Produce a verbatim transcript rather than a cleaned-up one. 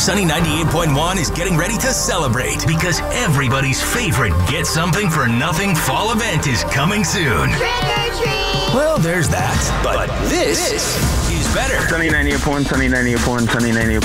Sunny ninety-eight point one is getting ready to celebrate because everybody's favorite Get Something for Nothing fall event is coming soon. Trick or treat! Well, there's that. But, but this, this is better. Sunny ninety-eight point one, Sunny ninety-eight point one, Sunny ninety-eight